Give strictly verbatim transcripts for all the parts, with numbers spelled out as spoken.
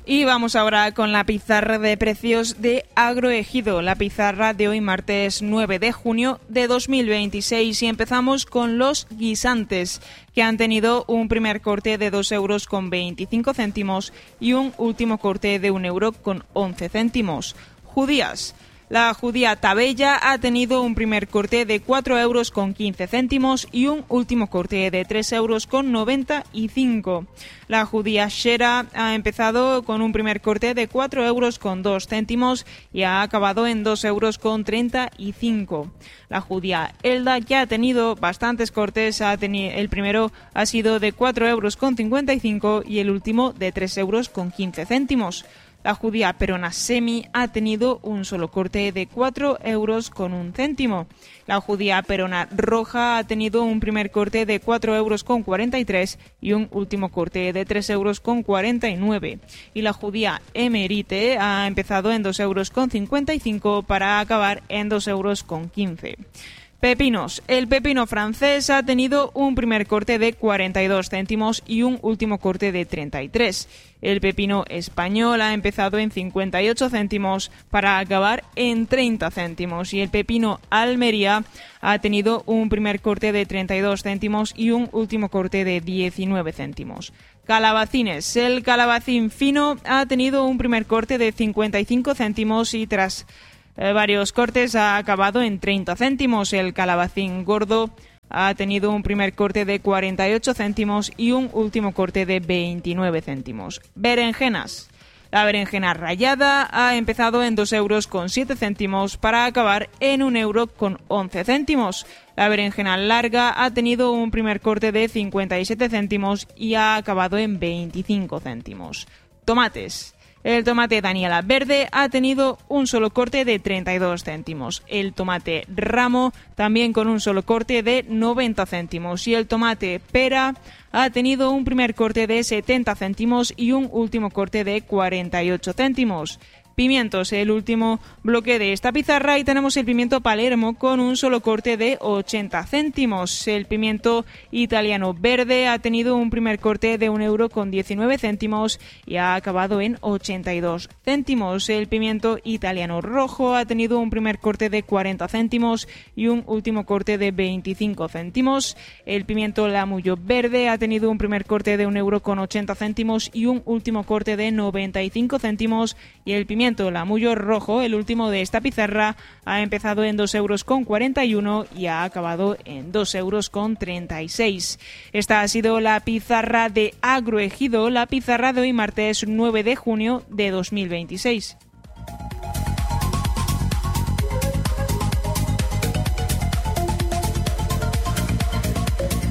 Y vamos ahora con la pizarra de precios de Agroejido, la pizarra de hoy martes nueve de junio de dos mil veintiséis, y empezamos con los guisantes, que han tenido un primer corte de dos euros con veinticinco céntimos y un último corte de un euro con once céntimos. Judías. La judía Tabella ha tenido un primer corte de cuatro euros con quince céntimos y un último corte de tres euros con noventa y cinco. La judía Shera ha empezado con un primer corte de cuatro euros con dos céntimos y ha acabado en dos euros con treinta y cinco. La judía Elda, que ha tenido bastantes cortes, ha tenido, el primero ha sido de cuatro euros con cincuenta y cinco y el último de tres euros con quince céntimos. La judía Perona Semi ha tenido un solo corte de cuatro euros con un céntimo. La judía Perona Roja ha tenido un primer corte de cuatro euros con cuarenta y tres y un último corte de tres euros con cuarenta y nueve. Y la judía Emerite ha empezado en dos euros con cincuenta y cinco para acabar en dos euros con quince. Pepinos. El pepino francés ha tenido un primer corte de cuarenta y dos céntimos y un último corte de treinta y tres. El pepino español ha empezado en cincuenta y ocho céntimos para acabar en treinta céntimos. Y el pepino Almería ha tenido un primer corte de treinta y dos céntimos y un último corte de diecinueve céntimos. Calabacines. El calabacín fino ha tenido un primer corte de cincuenta y cinco céntimos y tras Eh, varios cortes ha acabado en treinta céntimos. El calabacín gordo ha tenido un primer corte de cuarenta y ocho céntimos y un último corte de veintinueve céntimos. Berenjenas. La berenjena rallada ha empezado en dos euros con siete céntimos para acabar en un euro con once céntimos. La berenjena larga ha tenido un primer corte de cincuenta y siete céntimos y ha acabado en veinticinco céntimos. Tomates. El tomate Daniela verde ha tenido un solo corte de treinta y dos céntimos. El tomate ramo también con un solo corte de noventa céntimos. Y el tomate pera ha tenido un primer corte de setenta céntimos y un último corte de cuarenta y ocho céntimos. Pimientos, el último bloque de esta pizarra, y tenemos el pimiento Palermo con un solo corte de ochenta céntimos. El pimiento italiano verde ha tenido un primer corte de un euro con diecinueve céntimos y ha acabado en ochenta y dos céntimos. El pimiento italiano rojo ha tenido un primer corte de cuarenta céntimos y un último corte de veinticinco céntimos. El pimiento Lamullo verde ha tenido un primer corte de un euro con ochenta céntimos y un último corte de noventa y cinco céntimos. Y el pimiento Lamullo rojo, el último de esta pizarra, ha empezado en dos euros con cuarenta y uno y ha acabado en dos euros con treinta y seis. Esta ha sido la pizarra de Agroejido, la pizarra de hoy martes nueve de junio de dos mil veintiséis.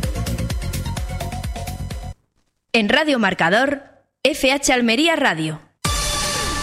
En Radio Marcador, F H Almería Radio.